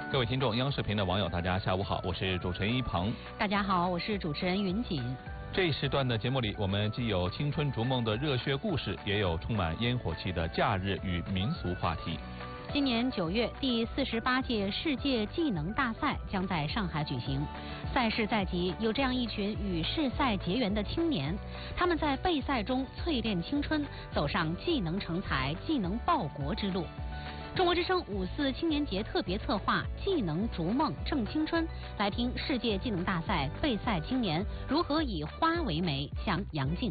各位听众，央视频的网友，大家下午好，我是主持人一鹏。 大家好，我是主持人云锦。 这一时段的节目里，我们既有青春逐梦的热血故事，也有充满烟火气的假日与民俗话题。 今年9月，第48届世界技能大赛将在上海举行。赛事在即，有这样一群与世赛结缘的青年，他们在备赛中淬炼青春，走上技能成才、技能报国之路。中国之声5·4青年节特别策划“技能逐梦正青春”，来听世界技能大赛备赛青年如何以花为媒向杨静。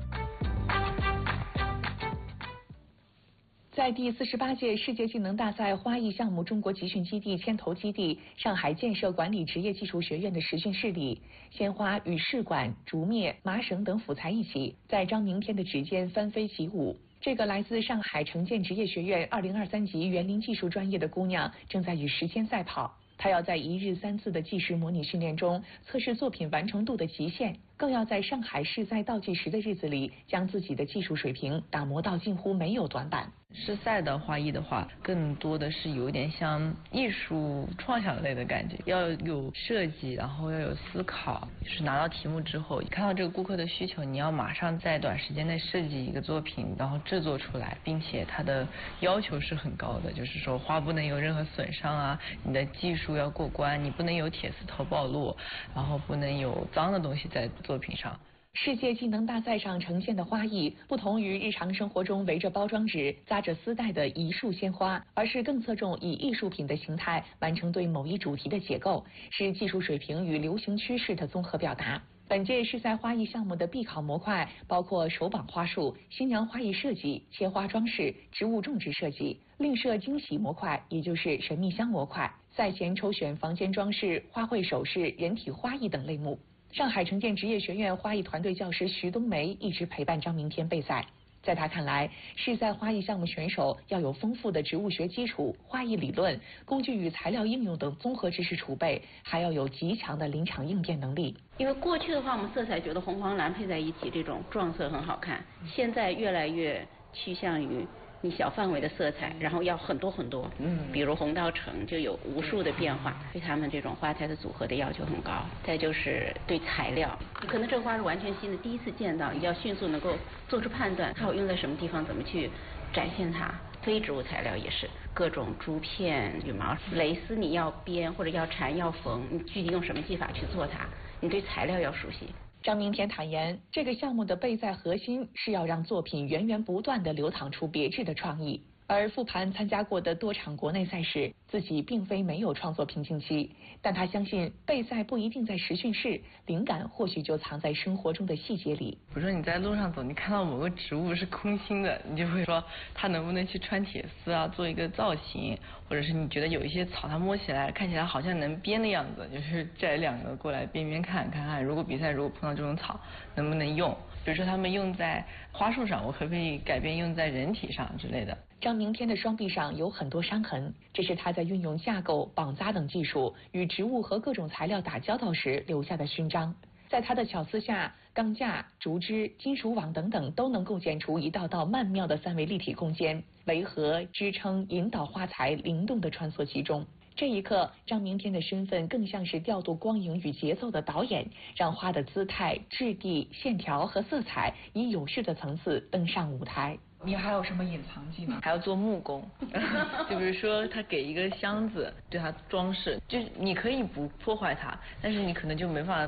在第48届世界技能大赛花艺项目中国集训基地牵头基地上海建设管理职业技术学院的实训室里，鲜花与试管、竹篾、麻绳等辅材一起，在张明天的指尖翻飞起舞。这个来自上海城建职业学院2023级园林技术专业的姑娘，正在与时间赛跑。她要在1日3次的计时模拟训练中测试作品完成度的极限，更要在上海世赛倒计时的日子里，将自己的技术水平打磨到近乎没有短板。 世赛的花艺的话，更多的是有点像艺术创想类的感觉，要有设计，然后要有思考。就是拿到题目之后，看到这个顾客的需求，你要马上在短时间内设计一个作品，然后制作出来，并且它的要求是很高的，就是说花不能有任何损伤啊，你的技术要过关，你不能有铁丝头暴露，然后不能有脏的东西在作品上。 世界技能大赛上呈现的花艺，不同于日常生活中围着包装纸、扎着丝带的一束鲜花，而是更侧重以艺术品的形态完成对某一主题的解构，是技术水平与流行趋势的综合表达。本届世赛花艺项目的必考模块包括手绑花束、新娘花艺设计、切花装饰、植物种植设计、另设惊喜模块，也就是神秘箱模块。赛前抽选房间装饰、花卉首饰、人体花艺等类目。上海城建职业学院花艺团队教师徐冬梅一直陪伴张明天备赛。在他看来，世赛花艺项目选手要有丰富的植物学基础、花艺理论、工具与材料应用等综合知识储备，还要有极强的临场应变能力。 因为过去的话，我们色彩觉得红黄蓝配在一起，这种撞色很好看，现在越来越趋向于你小范围的色彩，然后要很多很多，比如红到橙就有无数的变化，对他们这种花材的组合的要求很高。再就是对材料，可能这个花是完全新的，第一次见到，你要迅速能够做出判断，它好用在什么地方，怎么去展现它。非植物材料也是各种珠片、羽毛、蕾丝，你要编或者要缠要缝，你具体用什么技法去做它，你对材料要熟悉。 张明天坦言，这个项目的备赛核心是要让作品源源不断地流淌出别致的创意。而复盘参加过的多场国内赛事，自己并非没有创作瓶颈期，但他相信备赛不一定在实训室，灵感或许就藏在生活中的细节里。 比如说你在路上走，你看到某个植物是空心的，你就会说它能不能去穿铁丝啊，做一个造型，或者是你觉得有一些草它摸起来看起来好像能编的样子，就是摘2个过来编编看看，如果比赛如果碰到这种草能不能用，比如说他们用在花束上，我可不可以改变用在人体上之类的。 张明天的双臂上有很多伤痕，这是他在运用架构、绑扎等技术与植物和各种材料打交道时留下的勋章。在他的巧思下，钢架、竹枝、金属网等等都能构建出一道道曼妙的3维立体空间，围合、支撑、引导花材灵动地穿梭其中。这一刻，张明天的身份更像是调度光影与节奏的导演，让花的姿态、质地、线条和色彩以有序的层次登上舞台。 你还有什么隐藏技能？ 还要做木工，就比如说他给一个箱子，对它装饰，就是你可以不破坏它，但是你可能就没法